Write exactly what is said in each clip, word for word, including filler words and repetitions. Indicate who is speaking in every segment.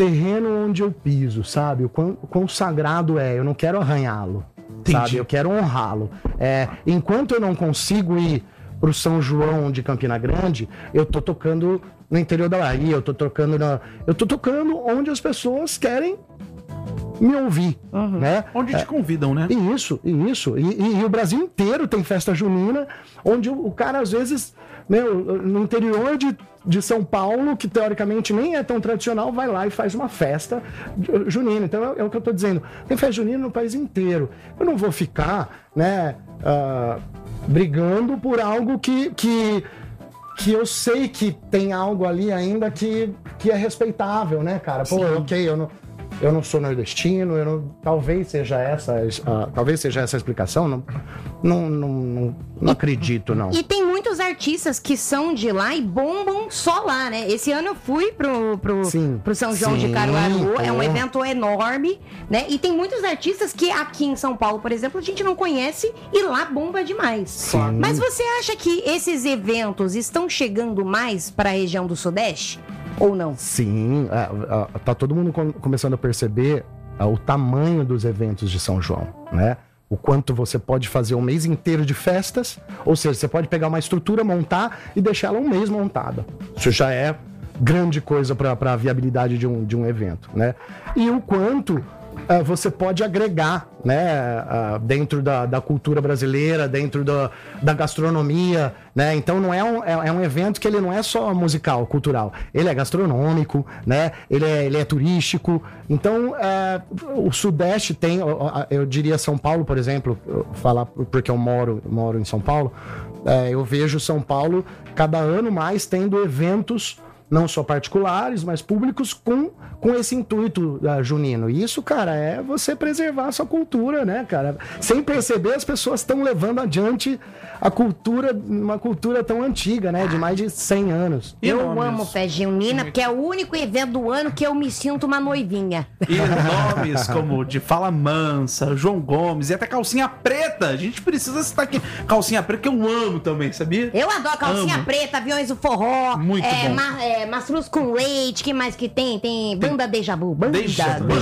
Speaker 1: terreno onde eu piso, sabe? O quão, o quão sagrado é, eu não quero arranhá-lo, sabe? Eu quero honrá-lo. É, enquanto eu não consigo ir pro São João de Campina Grande, eu tô tocando no interior da Bahia, eu tô tocando na, eu tô tocando onde as pessoas querem me ouvir, uhum. né?
Speaker 2: Onde te convidam, né?
Speaker 1: Isso, isso. E, e, e o Brasil inteiro tem festa junina, onde o, o cara, às vezes, meu, no interior de, de São Paulo, que teoricamente nem é tão tradicional, vai lá e faz uma festa junina. Então, é, é o que eu tô dizendo. Tem festa junina no país inteiro. Eu não vou ficar, né, uh, brigando por algo que... que que eu sei que tem algo ali ainda que, que é respeitável, né, cara? Pô, Sim. ok, eu não... Eu não sou nordestino, eu não, talvez seja essa, uh, talvez seja essa a explicação, não, não, não, não, não acredito, não.
Speaker 3: E tem muitos artistas que são de lá e bombam só lá, né? Esse ano eu fui pro, pro, pro São João Sim, de Caruaru, é. é um evento enorme, né? E tem muitos artistas que aqui em São Paulo, por exemplo, a gente não conhece e lá bomba demais.
Speaker 1: Sim.
Speaker 3: Mas você acha que esses eventos estão chegando mais para a região do Sudeste? Ou não?
Speaker 1: Sim, é, é, tá todo mundo com, começando a perceber é, o tamanho dos eventos de São João, né? O quanto você pode fazer um mês inteiro de festas, ou seja, você pode pegar uma estrutura, montar e deixar ela um mês montada. Isso já é grande coisa para a viabilidade de um, de um evento, né? E o quanto Uh, você pode agregar, né, uh, dentro da, da cultura brasileira, dentro da, da gastronomia, né? Então não é um, é, é um evento que ele não é só musical, cultural, ele é gastronômico, né? Ele é, ele é turístico. Então uh, o Sudeste tem, eu, eu diria São Paulo, por exemplo, eu falar porque eu moro, moro em São Paulo, uh, eu vejo São Paulo cada ano mais tendo eventos não só particulares, mas públicos com, com esse intuito uh, junino. E isso, cara, é você preservar a sua cultura, né, cara? Sem perceber, as pessoas estão levando adiante a cultura, uma cultura tão antiga, né, de mais de cem anos.
Speaker 3: Eu nomes? amo festa junina, porque é o único evento do ano que eu me sinto uma noivinha.
Speaker 2: E nomes como de Fala Mansa, João Gomes e até Calcinha Preta. A gente precisa citar aqui Calcinha Preta, que eu amo também, sabia?
Speaker 3: Eu adoro Calcinha amo. Preta, Aviões do Forró.
Speaker 2: Muito
Speaker 3: é,
Speaker 2: bom.
Speaker 3: Ma, é, Mastruz com leite, que mais que tem? Tem Banda Deja Vu. Banda
Speaker 2: Deja Vu.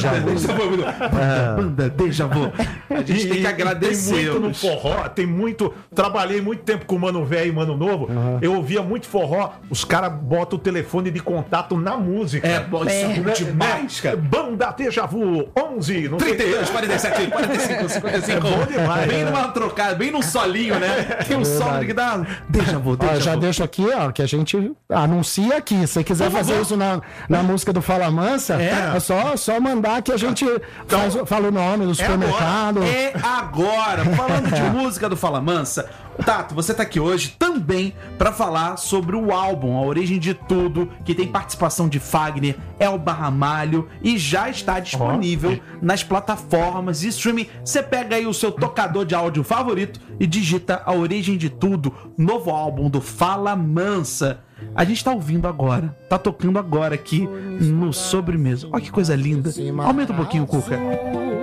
Speaker 2: Banda Deja Vu. A gente tem que agradecer.
Speaker 4: Tem muito no forró, tem muito... Trabalhei muito tempo com Mano Velho e Mano Novo. Uhum. Eu ouvia muito forró. Os caras botam o telefone de contato na música.
Speaker 2: É, bom, isso é muito demais, cara.
Speaker 4: Banda Deja Vu, onze, não
Speaker 2: trinta e dois, quarenta e sete, quarenta e cinco, cinquenta e cinco. É bom demais. Bem numa trocada, bem num solinho, né? Tem um solo que dá... Deja Vu, Deja Vu.
Speaker 1: Já deixo aqui, ó, que a gente anuncia aqui. Se você quiser fazer isso na, na música do Fala Mansa, é, é só, só mandar que a gente então, faz, fala o nome do supermercado.
Speaker 2: É agora. É agora. Falando de música do Fala Mansa, Tato, você tá aqui hoje também para falar sobre o álbum A Origem de Tudo, que tem participação de Fagner, Elba Ramalho e já está disponível oh. nas plataformas de streaming. Você pega aí o seu tocador de áudio favorito e digita A Origem de Tudo, novo álbum do Fala Mansa. A gente tá ouvindo agora, tá tocando agora aqui no Sobremesa. Olha que coisa linda. Aumenta um pouquinho, Cuca.